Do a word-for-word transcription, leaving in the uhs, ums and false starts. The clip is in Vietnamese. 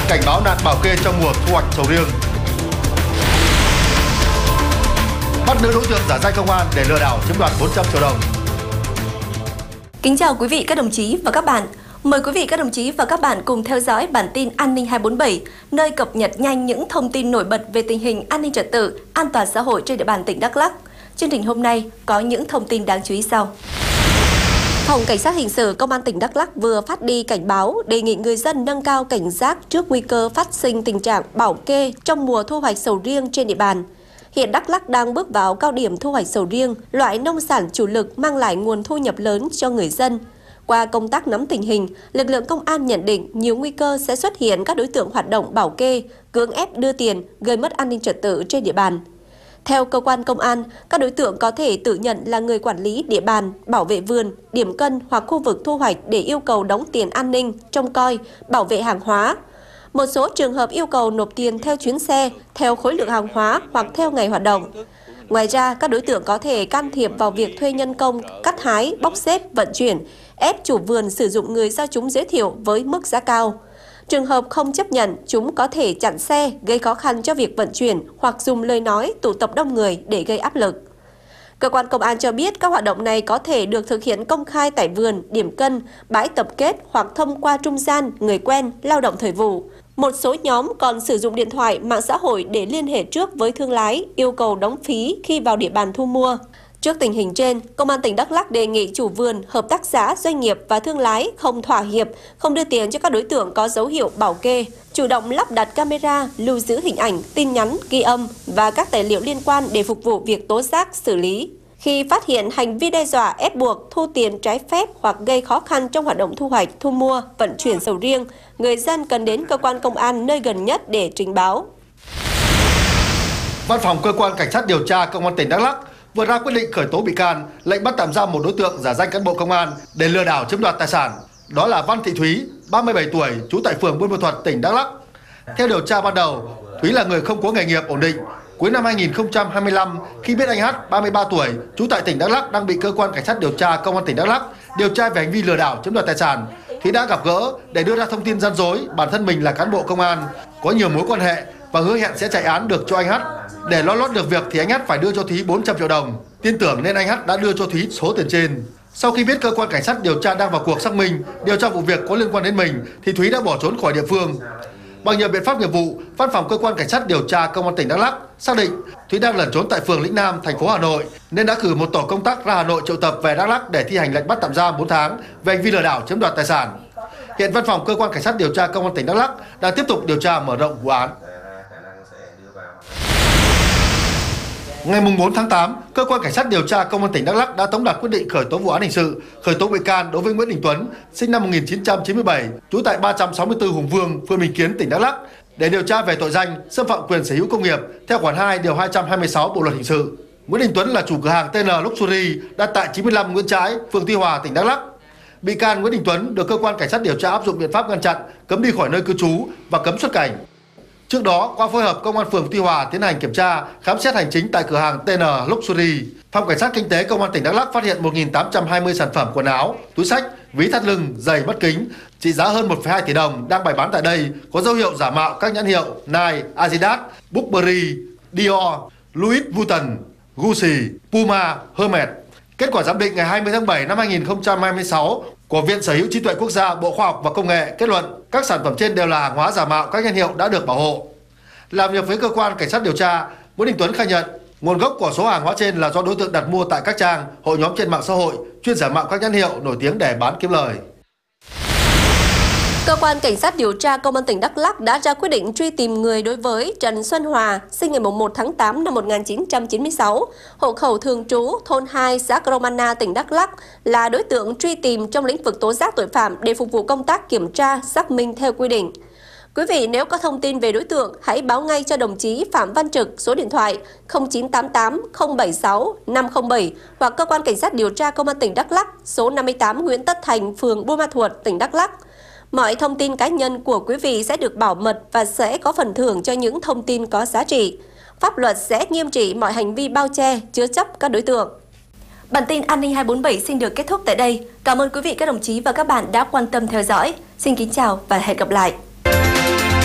cảnh báo nạn bảo kê trong mùa thu hoạch sầu riêng. Bắt nữ đối tượng giả danh công an để lừa đảo chiếm đoạt bốn trăm triệu đồng. Kính chào quý vị các đồng chí và các bạn. Mời quý vị các đồng chí và các bạn cùng theo dõi bản tin An ninh hai bốn bảy, nơi cập nhật nhanh những thông tin nổi bật về tình hình an ninh trật tự, an toàn xã hội trên địa bàn tỉnh Đắk Lắk. Chương trình hôm nay có những thông tin đáng chú ý sau. Phòng Cảnh sát Hình sự Công an tỉnh Đắk Lắk vừa phát đi cảnh báo đề nghị người dân nâng cao cảnh giác trước nguy cơ phát sinh tình trạng bảo kê trong mùa thu hoạch sầu riêng trên địa bàn. Hiện Đắk Lắk đang bước vào cao điểm thu hoạch sầu riêng, loại nông sản chủ lực mang lại nguồn thu nhập lớn cho người dân. Qua công tác nắm tình hình, lực lượng công an nhận định nhiều nguy cơ sẽ xuất hiện các đối tượng hoạt động bảo kê, cưỡng ép đưa tiền, gây mất an ninh trật tự trên địa bàn. Theo cơ quan công an, các đối tượng có thể tự nhận là người quản lý địa bàn, bảo vệ vườn, điểm cân hoặc khu vực thu hoạch để yêu cầu đóng tiền an ninh, trông coi, bảo vệ hàng hóa. Một số trường hợp yêu cầu nộp tiền theo chuyến xe, theo khối lượng hàng hóa hoặc theo ngày hoạt động. Ngoài ra, các đối tượng có thể can thiệp vào việc thuê nhân công, cắt hái, bóc xếp, vận chuyển, ép chủ vườn sử dụng người do chúng giới thiệu với mức giá cao. Trường hợp không chấp nhận, chúng có thể chặn xe, gây khó khăn cho việc vận chuyển hoặc dùng lời nói tụ tập đông người để gây áp lực. Cơ quan công an cho biết các hoạt động này có thể được thực hiện công khai tại vườn, điểm cân, bãi tập kết hoặc thông qua trung gian, người quen, lao động thời vụ. Một số nhóm còn sử dụng điện thoại, mạng xã hội để liên hệ trước với thương lái, yêu cầu đóng phí khi vào địa bàn thu mua. Trước tình hình trên, Công an tỉnh Đắk Lắk đề nghị chủ vườn, hợp tác xã, doanh nghiệp và thương lái không thỏa hiệp, không đưa tiền cho các đối tượng có dấu hiệu bảo kê, chủ động lắp đặt camera, lưu giữ hình ảnh, tin nhắn, ghi âm và các tài liệu liên quan để phục vụ việc tố giác, xử lý. Khi phát hiện hành vi đe dọa, ép buộc, thu tiền trái phép hoặc gây khó khăn trong hoạt động thu hoạch, thu mua, vận chuyển sầu riêng, người dân cần đến cơ quan công an nơi gần nhất để trình báo. Văn phòng Cơ quan Cảnh sát điều tra Công an tỉnh Đắk Lắk vừa ra quyết định khởi tố bị can, lệnh bắt tạm giam một đối tượng giả danh cán bộ công an để lừa đảo chiếm đoạt tài sản. Đó là Văn Thị Thúy, ba mươi bảy tuổi, trú tại phường Buôn Ma Thuột, tỉnh Đắk Lắk. Theo điều tra ban đầu, Thúy là người không có nghề nghiệp ổn định. Cuối năm hai nghìn không trăm hai mươi lăm, khi biết anh Hát, ba mươi ba tuổi, trú tại tỉnh Đắk Lắk đang bị cơ quan cảnh sát điều tra Công an tỉnh Đắk Lắk điều tra về hành vi lừa đảo chiếm đoạt tài sản, Thúy đã gặp gỡ để đưa ra thông tin gian dối bản thân mình là cán bộ công an, có nhiều mối quan hệ và hứa hẹn sẽ chạy án được cho anh Hát. Để lo lót được việc thì anh Hát phải đưa cho Thúy bốn trăm triệu đồng. Tin tưởng nên anh Hát đã đưa cho Thúy số tiền trên. Sau khi biết cơ quan cảnh sát điều tra đang vào cuộc xác minh, điều tra vụ việc có liên quan đến mình, thì Thúy đã bỏ trốn khỏi địa phương. Bằng nhiều biện pháp nghiệp vụ, Văn phòng Cơ quan Cảnh sát điều tra Công an tỉnh Đắk Lắk xác định Thúy đang lẩn trốn tại phường Lĩnh Nam, thành phố Hà Nội, nên đã cử một tổ công tác ra Hà Nội triệu tập về Đắk Lắk để thi hành lệnh bắt tạm giam bốn tháng về hành vi lừa đảo chiếm đoạt tài sản. Hiện Văn phòng Cơ quan Cảnh sát điều tra Công an tỉnh Đắk Lắk đang tiếp tục điều tra mở rộng vụ án. Ngày bốn tháng tám, Cơ quan Cảnh sát điều tra Công an tỉnh Đắk Lắk đã tống đạt quyết định khởi tố vụ án hình sự, khởi tố bị can đối với Nguyễn Đình Tuấn, sinh năm một nghìn chín trăm chín mươi bảy, trú tại ba trăm sáu mươi tư Hùng Vương, phường Bình Kiến, tỉnh Đắk Lắk, để điều tra về tội danh xâm phạm quyền sở hữu công nghiệp theo khoản hai điều hai trăm hai mươi sáu Bộ luật hình sự. Nguyễn Đình Tuấn là chủ cửa hàng tê en Luxury đặt tại chín mươi lăm Nguyễn Trãi, phường Tuy Hòa, tỉnh Đắk Lắk. Bị can Nguyễn Đình Tuấn được cơ quan cảnh sát điều tra áp dụng biện pháp ngăn chặn, cấm đi khỏi nơi cư trú và cấm xuất cảnh. Trước đó, qua phối hợp Công an phường Tuy Hòa tiến hành kiểm tra, khám xét hành chính tại cửa hàng tê en Luxury, Phòng Cảnh sát Kinh tế Công an tỉnh Đắk Lắk phát hiện một nghìn tám trăm hai mươi sản phẩm quần áo, túi xách, ví thắt lưng, giày mắt kính trị giá hơn một phẩy hai tỷ đồng đang bày bán tại đây, có dấu hiệu giả mạo các nhãn hiệu Nike, Adidas, Burberry, Dior, Louis Vuitton, Gucci, Puma, Hermes. Kết quả giám định ngày hai mươi tháng bảy năm hai nghìn không trăm hai mươi sáu của Viện Sở hữu trí tuệ quốc gia, Bộ Khoa học và Công nghệ kết luận các sản phẩm trên đều là hàng hóa giả mạo các nhãn hiệu đã được bảo hộ. Làm việc với cơ quan cảnh sát điều tra, Nguyễn Đình Tuấn khai nhận nguồn gốc của số hàng hóa trên là do đối tượng đặt mua tại các trang, hội nhóm trên mạng xã hội chuyên giả mạo các nhãn hiệu nổi tiếng để bán kiếm lời. Cơ quan Cảnh sát điều tra Công an tỉnh Đắk Lắk đã ra quyết định truy tìm người đối với Trần Xuân Hòa, sinh ngày một tháng tám năm một nghìn chín trăm chín mươi sáu, hộ khẩu thường trú thôn hai, xã Cromana, tỉnh Đắk Lắk, là đối tượng truy tìm trong lĩnh vực tố giác tội phạm để phục vụ công tác kiểm tra, xác minh theo quy định. Quý vị nếu có thông tin về đối tượng, hãy báo ngay cho đồng chí Phạm Văn Trực số điện thoại không chín tám tám không bảy sáu năm không bảy hoặc Cơ quan Cảnh sát điều tra Công an tỉnh Đắk Lắk số năm mươi tám Nguyễn Tất Thành, phường Buôn Ma Thuột, tỉnh Đắk Lắk. Mọi thông tin cá nhân của quý vị sẽ được bảo mật và sẽ có phần thưởng cho những thông tin có giá trị. Pháp luật sẽ nghiêm trị mọi hành vi bao che, chứa chấp các đối tượng. Bản tin An ninh hai bốn bảy xin được kết thúc tại đây. Cảm ơn quý vị các đồng chí và các bạn đã quan tâm theo dõi. Xin kính chào và hẹn gặp lại.